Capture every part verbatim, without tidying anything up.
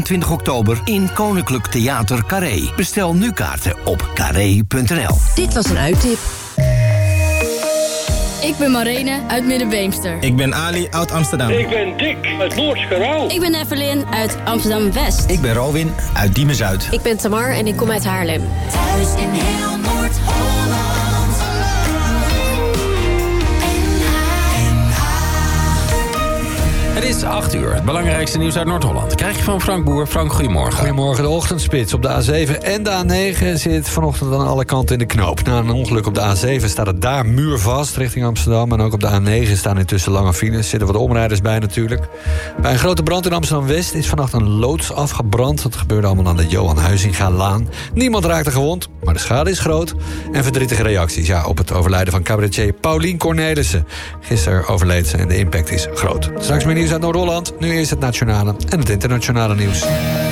twintig oktober in Koninklijk Theater Carré. Bestel nu kaarten op carré punt n l. Dit was een uittip. Ik ben Marene uit Middenbeemster. Ik ben Ali uit Amsterdam. Ik ben Dick uit Noord-Geraal. Ik ben Evelyn uit Amsterdam-West. Ik ben Robin uit Diemen-Zuid. Ik ben Tamar en ik kom uit Haarlem. Thuis in heel Noord-Holland. Het is acht uur. Het belangrijkste nieuws uit Noord-Holland. Krijg je van Frank Boer. Frank, goedemorgen. Goedemorgen. De ochtendspits op de A zeven en de A negen zit vanochtend aan alle kanten in de knoop. Na een ongeluk op de A zeven staat het daar muurvast richting Amsterdam. En ook op de A negen staan intussen lange files. Zitten wat omrijders bij natuurlijk. Bij een grote brand in Amsterdam-West is vannacht een loods afgebrand. Dat gebeurde allemaal aan de Johan Huizinga-laan. Niemand raakte gewond, maar de schade is groot. En verdrietige reacties ja, op het overlijden van cabaretier Paulien Cornelissen. Gisteren overleed ze en de impact is groot. Straks meer nieuws uit Noord-Holland. Nu is het nationale en het internationale nieuws.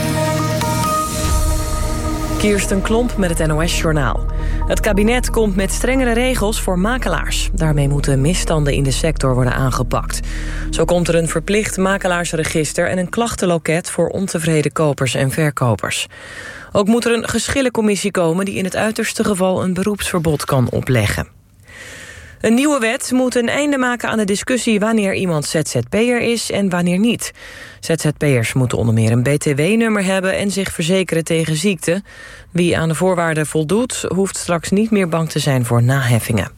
Kirsten Klomp met het N O S-journaal. Het kabinet komt met strengere regels voor makelaars. Daarmee moeten misstanden in de sector worden aangepakt. Zo komt er een verplicht makelaarsregister en een klachtenloket voor ontevreden kopers en verkopers. Ook moet er een geschillencommissie komen die in het uiterste geval een beroepsverbod kan opleggen. Een nieuwe wet moet een einde maken aan de discussie wanneer iemand Z Z P'er is en wanneer niet. Z Z P'ers moeten onder meer een B T W-nummer hebben en zich verzekeren tegen ziekte. Wie aan de voorwaarden voldoet, hoeft straks niet meer bang te zijn voor naheffingen.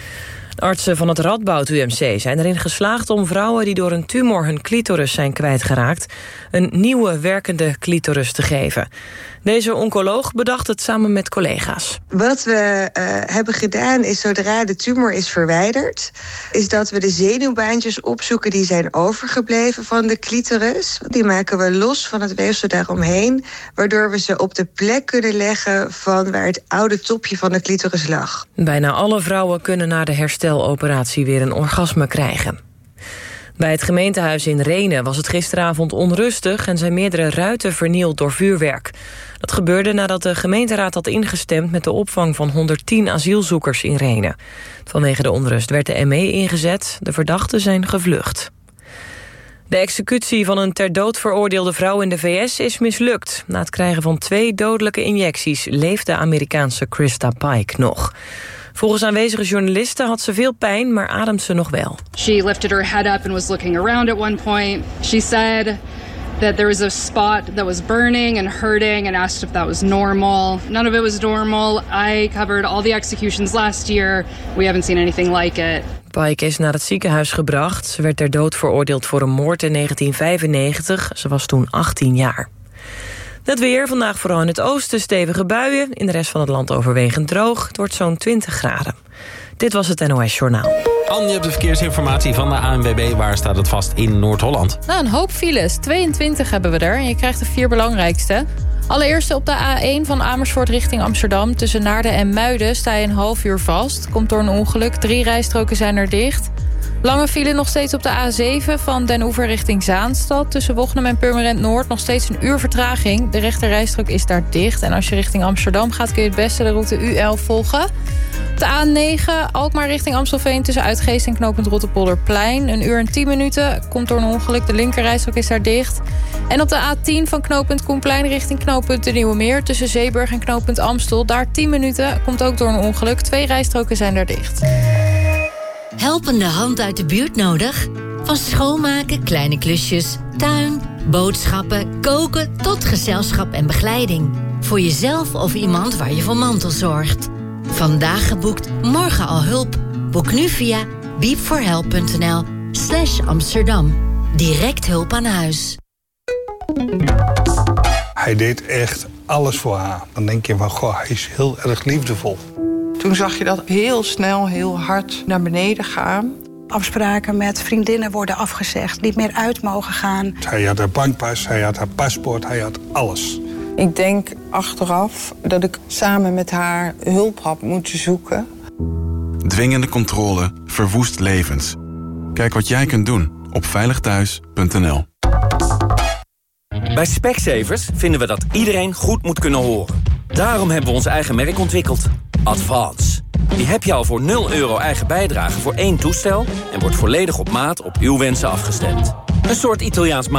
Artsen van het Radboud U M C zijn erin geslaagd om vrouwen die door een tumor hun clitoris zijn kwijtgeraakt een nieuwe werkende clitoris te geven. Deze oncoloog bedacht het samen met collega's. Wat we uh, hebben gedaan is, zodra de tumor is verwijderd, is dat we de zenuwbaantjes opzoeken die zijn overgebleven van de clitoris. Die maken we los van het weefsel daaromheen, waardoor we ze op de plek kunnen leggen van waar het oude topje van de clitoris lag. Bijna alle vrouwen kunnen na de hersteloperatie weer een orgasme krijgen. Bij het gemeentehuis in Rhenen was het gisteravond onrustig en zijn meerdere ruiten vernield door vuurwerk. Dat gebeurde nadat de gemeenteraad had ingestemd met de opvang van honderdtien asielzoekers in Rhenen. Vanwege de onrust werd de M E ingezet. De verdachten zijn gevlucht. De executie van een ter dood veroordeelde vrouw in de V S is mislukt. Na het krijgen van twee dodelijke injecties leeft de Amerikaanse Krista Pike nog. Volgens aanwezige journalisten had ze veel pijn, maar ademt ze nog wel. She lifted her head up and was looking around at one point. She said that there was a spot that was burning and hurting and asked if that was normal. None of it was normal. I covered all the executions last year. We haven't seen anything like it. Pike is naar het ziekenhuis gebracht. Ze werd ter dood veroordeeld voor een moord in negentien vijfennegentig. Ze was toen achttien jaar. Het weer, vandaag vooral in het oosten stevige buien. In de rest van het land overwegend droog. Het wordt zo'n twintig graden. Dit was het N O S-journaal. Anne, je hebt de verkeersinformatie van de A N W B. Waar staat het vast in Noord-Holland? Nou, een hoop files. tweeëntwintig hebben we er. En je krijgt de vier belangrijkste. Allereerst op de A één van Amersfoort richting Amsterdam. Tussen Naarden en Muiden sta je een half uur vast. Komt door een ongeluk. Drie rijstroken zijn er dicht. Lange file nog steeds op de A zeven van Den Oever richting Zaanstad. Tussen Wognum en Purmerend Noord nog steeds een uur vertraging. De rechterrijstrook is daar dicht. En als je richting Amsterdam gaat kun je het beste de route U elf volgen. Op de A negen Alkmaar richting Amstelveen tussen Uitgeest en knooppunt Rotterpolderplein. Een uur en tien minuten. Komt door een ongeluk. De linkerrijstrook is daar dicht. En op de A tien van knooppunt Koenplein richting knooppunt De Nieuwe Meer. Tussen Zeeburg en knooppunt Amstel. Daar tien minuten. Komt ook door een ongeluk. Twee rijstroken zijn daar dicht. Helpende hand uit de buurt nodig? Van schoonmaken, kleine klusjes, tuin, boodschappen, koken tot gezelschap en begeleiding. Voor jezelf of iemand waar je voor mantelzorgt. Vandaag geboekt, morgen al hulp. Boek nu via beepforhelp.nl slash Amsterdam. Direct hulp aan huis. Hij deed echt alles voor haar. Dan denk je van, goh, hij is heel erg liefdevol. Toen zag je dat heel snel, heel hard naar beneden gaan. Afspraken met vriendinnen worden afgezegd, niet meer uit mogen gaan. Hij had haar bankpas, hij had haar paspoort, hij had alles. Ik denk achteraf dat ik samen met haar hulp had moeten zoeken. Dwingende controle verwoest levens. Kijk wat jij kunt doen op veilig thuis punt n l. Bij Specsavers vinden we dat iedereen goed moet kunnen horen. Daarom hebben we ons eigen merk ontwikkeld. Advance. Die heb je al voor nul euro eigen bijdrage voor één toestel en wordt volledig op maat op uw wensen afgestemd. Een soort Italiaans